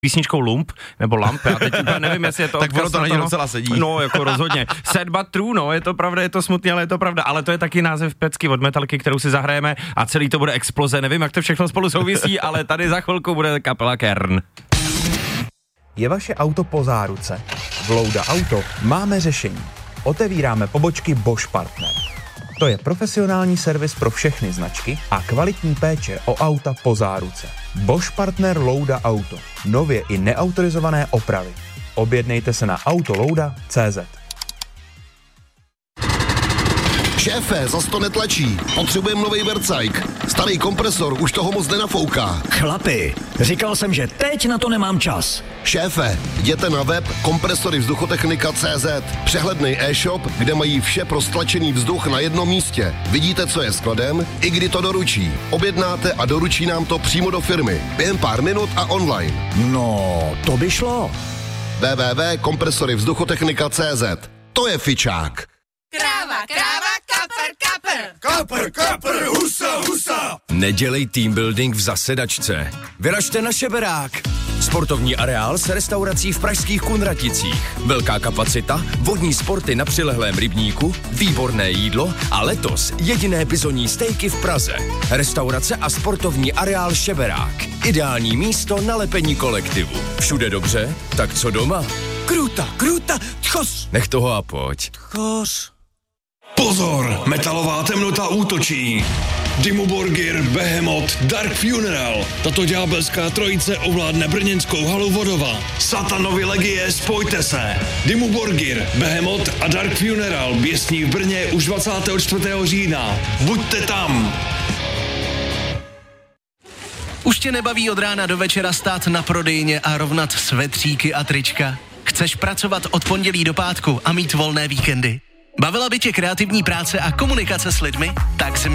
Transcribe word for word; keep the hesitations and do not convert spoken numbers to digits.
písničkou Lump, nebo Lamp, já teď nevím, jestli je to... Tak ono to není docela sedí. No, jako rozhodně. Sad but true, no, je to pravda, je to smutný, ale je to pravda. Ale to je taky název pecky od Metalky, kterou si zahrajeme a celý to bude exploze. Nevím, jak to všechno spolu souvisí, ale tady za chvilku bude kapela Kern. Je vaše auto po záruce? V Louda Auto máme řešení. Otevíráme pobočky Bosch Partner. To je profesionální servis pro všechny značky a kvalitní péče o auta po záruce. Bosch Partner Louda Auto. Nově i neautorizované opravy. Objednejte se na autolouda tečka cé zet. Šéfe, zas to netlačí. Potřebujeme novej Vercajk. Starý kompresor už toho moc nenafouká. Chlapi, říkal jsem, že teď na to nemám čas. Šéfe, jděte na web kompresory vzduchotechnika tečka cé zet. Přehledný e-shop, kde mají vše pro stlačený vzduch na jednom místě. Vidíte, co je skladem, i kdy to doručí. Objednáte a doručí nám to přímo do firmy. Během pár minut a online. No, to by šlo. w w w tečka kompresory vzduchotechnika tečka cé zet. To je fičák. Kráva, kráva, kapr, kapr. Kapr, kapr, husa, husa. Nedělej team building v zasedačce. Vyražte na Šeberák. Sportovní areál s restaurací v pražských Kunraticích. Velká kapacita, vodní sporty na přilehlém rybníku, výborné jídlo a letos jediné bizonní stejky v Praze. Restaurace a sportovní areál Šeberák. Ideální místo na lepení kolektivu. Všude dobře, tak co doma? Kruta, kruta, tchos. Nech toho a pojď. Tchos. Pozor, metalová temnota útočí. Dimmu Borgir, Behemoth, Dark Funeral. Tato ďábelská trojice ovládne brněnskou halu Vodova. Satanovi legie, spojte se. Dimmu Borgir, Behemoth a Dark Funeral běsní v Brně už dvacátého čtvrtého října. Buďte tam. Už tě nebaví od rána do večera stát na prodejně a rovnat svetříky a trička? Chceš pracovat od pondělí do pátku a mít volné víkendy? Bavila by tě kreativní práce a komunikace s lidmi? Tak